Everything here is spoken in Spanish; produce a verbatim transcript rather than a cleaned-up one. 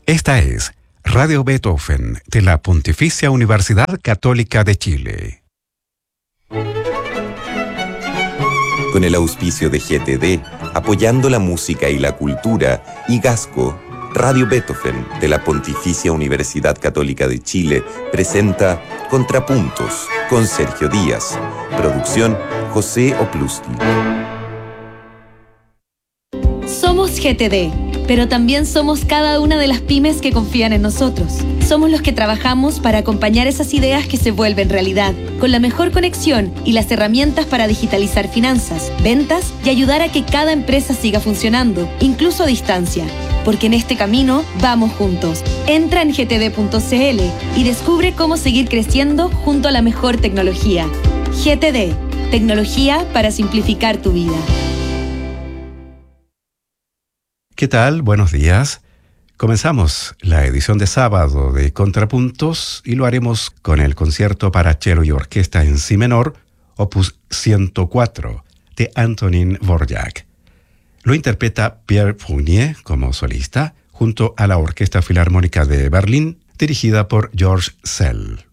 Esta es Radio Beethoven de la Pontificia Universidad Católica de Chile. Con el auspicio de G T D, apoyando la música y la cultura, y Gasco, Radio Beethoven de la Pontificia Universidad Católica de Chile presenta Contrapuntos con Sergio Díaz. Producción José Opluski. Somos G T D, pero también somos cada una de las pymes que confían en nosotros. Somos los que trabajamos para acompañar esas ideas que se vuelven realidad, con la mejor conexión y las herramientas para digitalizar finanzas, ventas y ayudar a que cada empresa siga funcionando, incluso a distancia. Porque en este camino vamos juntos. Entra en g t d punto c l y descubre cómo seguir creciendo junto a la mejor tecnología. G T D, tecnología para simplificar tu vida. ¿Qué tal? Buenos días. Comenzamos la edición de sábado de Contrapuntos y lo haremos con el concierto para cello y orquesta en si menor, opus ciento cuatro, de Antonín Dvorak. Lo interpreta Pierre Fournier como solista, junto a la Orquesta Filarmónica de Berlín, dirigida por George Szell.